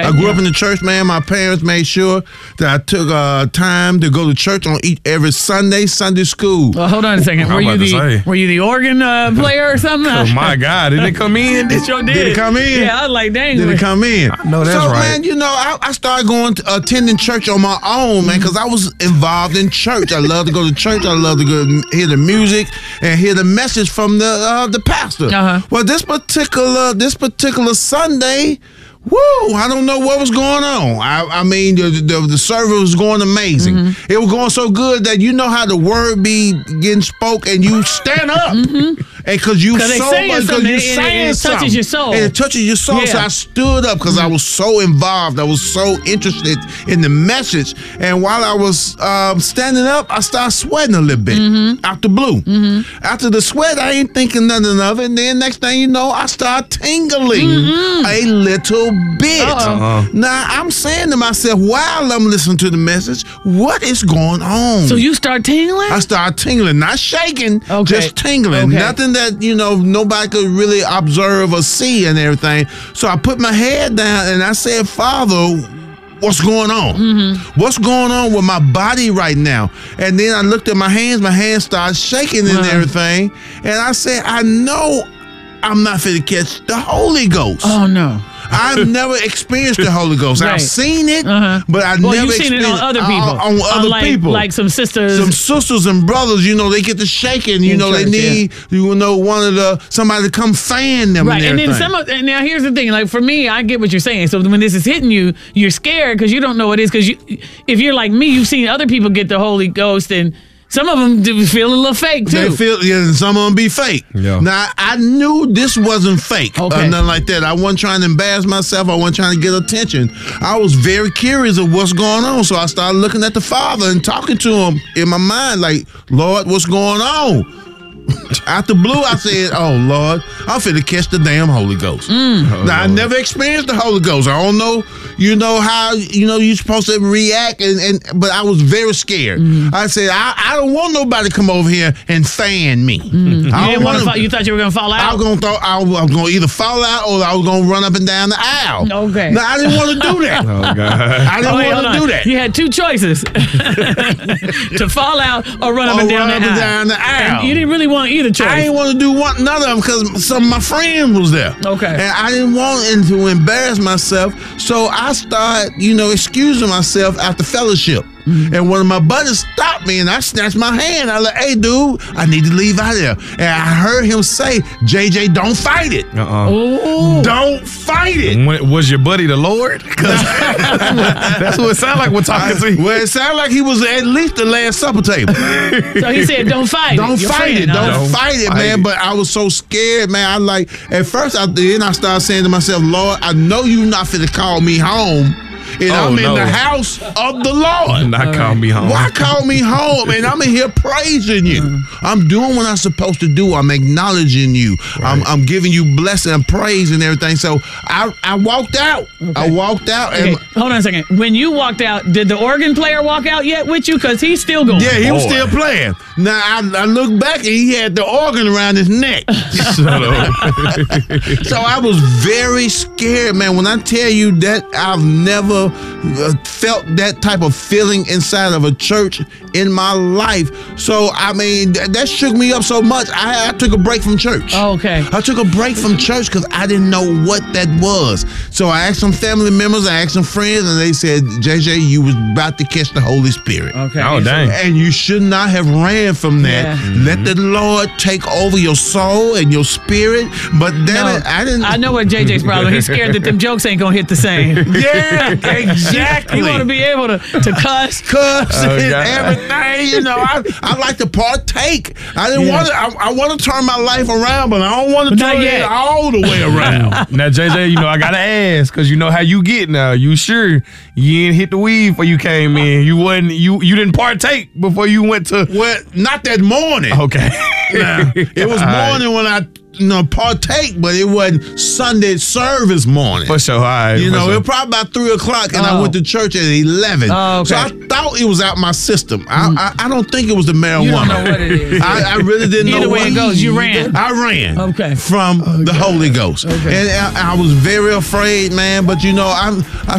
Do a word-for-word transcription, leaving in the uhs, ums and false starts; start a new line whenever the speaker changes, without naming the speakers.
I grew yeah. up in the church, man. My parents made sure that I took uh, time to go to church on each every Sunday, Sunday school.
Well, hold on a second. Were you the were you the organ uh, player or something?
Oh my God! Did it come in?
It sure did.
Did it come in?
Yeah, I was like, dang.
Did it come in?
No, that's
so,
right.
man, you know, I, I started going to attending church on my own, man, because I was involved in church. I love to go to church. I love to go hear the music and hear the message from the uh, the pastor.
Uh-huh.
Well, this particular this particular Sunday, woo, I don't know what was going on. I, I mean, the, the the service was going amazing. Mm-hmm. It was going so good that you know how the word be getting spoke and you stand up. Mm-hmm. And because you so much, because you saying
it, it
something.
touches your soul.
And it touches your soul.
Yeah.
So I stood up because mm-hmm. I was so involved. I was so interested in the message. And while I was um, standing up, I started sweating a little bit mm-hmm. out the blue. Mm-hmm. After the sweat, I ain't thinking nothing of it. And then next thing you know, I start tingling mm-hmm. a little bit. Uh-huh. Now, I'm saying to myself, while I'm listening to the message, what is going on?
So you start tingling?
I start tingling, not shaking,
okay.
just tingling.
Okay.
Nothing that, you know, nobody could really observe or see and everything. So I put my head down and I said, Father, what's going on? Mm-hmm. What's going on with my body right now? And then I looked at my hands. My hands started shaking and uh-huh. everything. And I said, I know I'm not fit to catch the Holy Ghost.
Oh, no.
I've never experienced the Holy Ghost. Right. I've seen it, uh-huh. but I've
well,
never
you've seen
experienced
it on other people.
On, on other
like,
people.
Like some sisters.
Some sisters and brothers, you know, they get to shaking. You
In
know,
church,
they need, yeah. you know, one of the, somebody to come fan them.
Right,
and,
and then some of, and now here's the thing. Like for me, I get what you're saying. So when this is hitting you, you're scared because you don't know what it is. Because you, if you're like me, you've seen other people get the Holy Ghost and some of them do feel a little fake, too.
They feel, yeah, and some of them be fake. Yeah. Now, I knew this wasn't fake okay. or nothing like that. I wasn't trying to embarrass myself. I wasn't trying to get attention. I was very curious of what's going on. So I started looking at the Father and talking to him in my mind like, Lord, what's going on? Out the blue, I said, oh, Lord, I'm finna catch the damn Holy Ghost. Mm. Oh, now, Lord. I never experienced the Holy Ghost. I don't know, you know, how, you know, you're supposed to react, and, and but I was very scared. Mm. I said, I, I don't want nobody to come over here and fan me.
Mm. I you, wanna, fall, you thought you were going to fall out?
I was going to I was going to either fall out or I was going to run up and down the aisle.
Okay.
Now, I didn't want to do that.
Oh, God.
I didn't oh, want to do that.
You had two choices. To fall out or run up
or
and down,
run
the,
up
aisle.
And down the aisle.
And you didn't really want either choice.
I didn't want to do one, none of them because some of my friends was there.
Okay.
And I didn't want to embarrass myself. So I started, you know, excusing myself after fellowship. Mm-hmm. And one of my buddies stopped me and I snatched my hand. I was like, hey, dude, I need to leave out of there. And I heard him say, J J, don't fight it.
Uh-uh.
Ooh.
Don't fight it.
When, was your buddy the Lord? Because that's what it sounded like we're talking I, to you.
Well, it sounded like he was at least the Last Supper table.
So he said, don't fight
don't
it.
Don't fight it. Don't, don't fight it, man. Fight it. But I was so scared, man. I like, at first, I, then I started saying to myself, Lord, I know you're not fit to call me home. And oh, I'm in no. the house of the Lord.
Not call me home.
Why call me home? And I'm in here praising you. Mm-hmm. I'm doing what I'm supposed to do. I'm acknowledging you. Right. I'm, I'm giving you blessing and praise and everything. So I, I walked out. Okay. I walked out.
Okay.
And
hold on a second. When you walked out, did the organ player walk out yet with you? Because he's still going.
Yeah, he
Boy.
was still playing. Now, I, I look back and he had the organ around his neck. So I was very scared, man. When I tell you that I've never uh, felt that type of feeling inside of a church in my life. So, I mean, th- that shook me up so much. I, I took a break from church.
Oh, okay.
I took a break from church because I didn't know what that was. So I asked some family members, I asked some friends, and they said, J J, you was about to catch the Holy Spirit.
Okay.
Oh, dang.
And you should not have ran from that. Yeah. Mm-hmm. Let the Lord take over your soul and your spirit. But then
no,
it, I didn't.
I know what J J's problem. He's scared that them jokes ain't going to hit the same.
Yeah, exactly.
You want to be able to, to cuss.
Cuss
oh,
and
God.
everything. You know, I, I like to partake. I didn't yeah. want to, I, I want to turn my life around, but I don't want to turn it all the way around.
Now, J J, you know, I got to ask, because you know how you get now. You sure you didn't hit the weed before you came in? You wasn't, you, you didn't partake before you went to.
Well, not that morning.
Okay.
Nah, it was morning when I, you know, partake, but it wasn't Sunday service morning.
For sure, all right.
You know,
sure.
it was probably about three o'clock, and
oh.
I went to church at eleven.
Oh, okay.
So I thought it was out my system. I, I, I don't think it was the marijuana.
You don't know what it is.
I, I really didn't
Either
know
way
what
it goes, you ran.
I ran.
Okay.
From okay. the Holy Ghost,
okay.
and I, I was very afraid, man. But you know, I, I